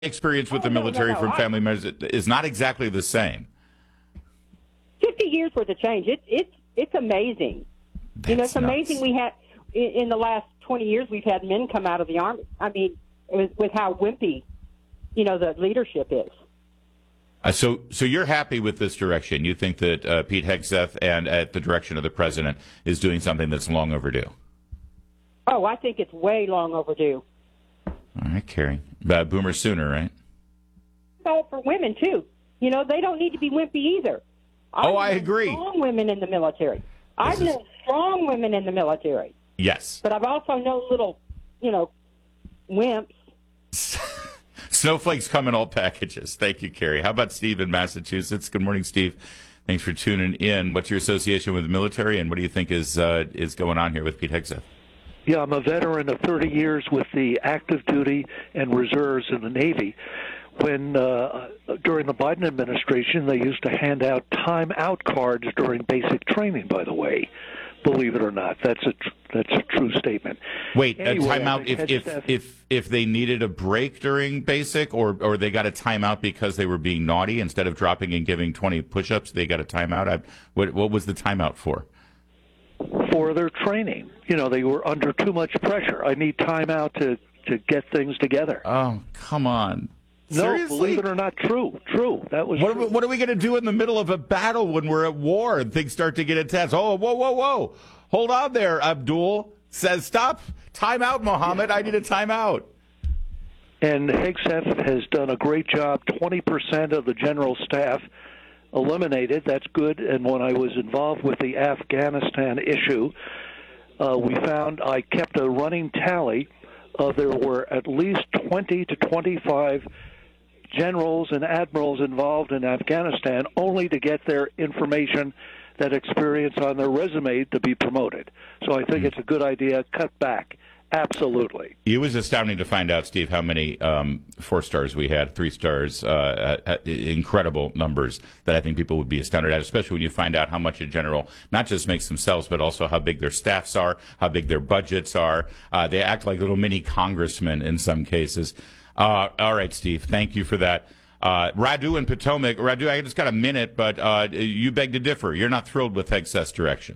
experience with the military from family members is not exactly the same. 50 years worth of change. It's amazing. It's amazing. Nuts. We had in the last 20 years we've had men come out of the Army. I mean, with how wimpy, the leadership is. So you're happy with this direction? You think that Pete Hegseth and at the direction of the president is doing something that's long overdue? Oh, I think it's way long overdue. All right, Carrie. Boomer sooner, right? So for women too, they don't need to be wimpy either. I agree. Strong women in the military. I've known strong women in the military. Yes. But I've also known little, wimps. Snowflakes come in all packages. Thank you, Carrie. How about Steve in Massachusetts? Good morning, Steve. Thanks for tuning in. What's your association with the military, and what do you think is going on here with Pete Hegseth? Yeah, I'm a veteran of 30 years with the active duty and reserves in the Navy. When during the Biden administration, they used to hand out time-out cards during basic training, by the way. Believe it or not, that's a true statement. Wait, anyway, a timeout if they needed a break during basic, or they got a timeout because they were being naughty, instead of dropping and giving 20 push-ups, they got a timeout. What was the timeout for? For their training. They were under too much pressure. I need timeout to get things together. Oh, come on. No, Seriously? believe it or not, true. That was true. What are we going to do in the middle of a battle when we're at war and things start to get intense? Oh, whoa. Hold on there, Abdul. Says, stop. Time out, Mohammed. I need a timeout. And Hegseth has done a great job. 20% of the general staff eliminated. That's good. And when I was involved with the Afghanistan issue, we found I kept a running tally. There were at least 20 to 25 generals and admirals involved in Afghanistan only to get their information, that experience on their resume to be promoted. So I think it's a good idea. Cut back. Absolutely. It was astounding to find out, Steve, how many 4 stars we had, 3 stars, incredible numbers that I think people would be astounded at, especially when you find out how much a general not just makes themselves, but also how big their staffs are, how big their budgets are. They act like little mini congressmen in some cases. All right, Steve, thank you for that. Radu in Potomac. Radu, I just got a minute, but you beg to differ. You're not thrilled with Hegseth's direction.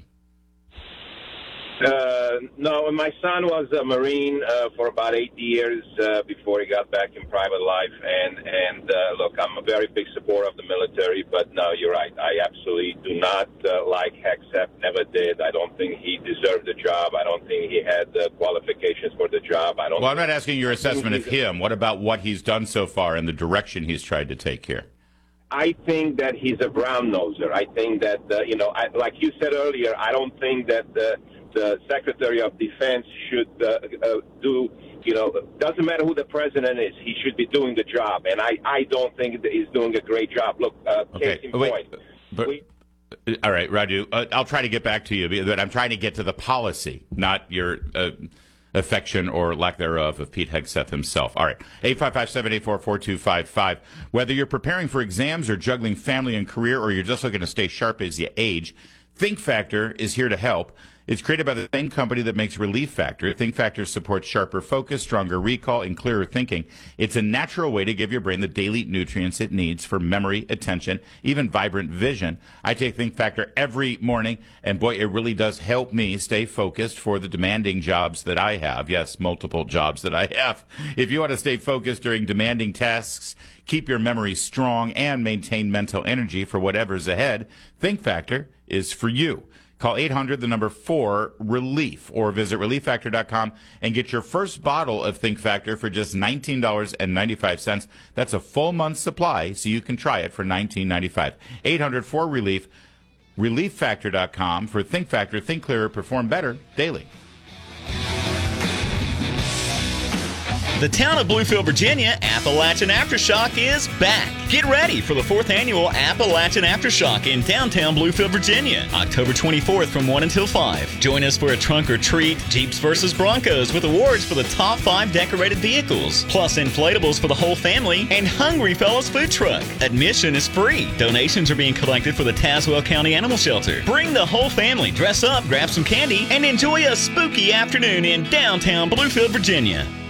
No, my son was a Marine for about 8 years before he got back in private life. And look, I'm a very big supporter of the military, but no, you're right. I absolutely do not like Hegseth, never did. I don't think he deserved the job. I don't think he had the qualifications for the job. Well, I'm not asking your assessment of him. What about what he's done so far and the direction he's tried to take here? I think that he's a brown-noser. I think that, like you said earlier, I don't think that the Secretary of Defense should do, doesn't matter who the president is, he should be doing the job. And I don't think that he's doing a great job. Look, case in point. All right, Radu, I'll try to get back to you, but I'm trying to get to the policy, not your affection or lack thereof of Pete Hegseth himself. All right, 855-784-4255. Whether you're preparing for exams or juggling family and career, or you're just looking to stay sharp as you age, Think Factor is here to help. It's created by the same company that makes Relief Factor. Think Factor supports sharper focus, stronger recall, and clearer thinking. It's a natural way to give your brain the daily nutrients it needs for memory, attention, even vibrant vision. I take Think Factor every morning, and boy, it really does help me stay focused for the demanding jobs that I have. Yes, multiple jobs that I have. If you want to stay focused during demanding tasks, keep your memory strong, and maintain mental energy for whatever's ahead, Think Factor is for you. Call 800-4-RELIEF or visit relieffactor.com and get your first bottle of Think Factor for just $19.95. That's a full month's supply, so you can try it for $19.95. 800-4-RELIEF, relieffactor.com for Think Factor. Think clearer, perform better daily. The town of Bluefield, Virginia, Appalachian Aftershock is back. Get ready for the 4th annual Appalachian Aftershock in downtown Bluefield, Virginia, October 24th from 1 until 5. Join us for a trunk or treat, Jeeps versus Broncos with awards for the top 5 decorated vehicles, plus inflatables for the whole family, and Hungry Fellows food truck. Admission is free. Donations are being collected for the Tazewell County Animal Shelter. Bring the whole family, dress up, grab some candy, and enjoy a spooky afternoon in downtown Bluefield, Virginia.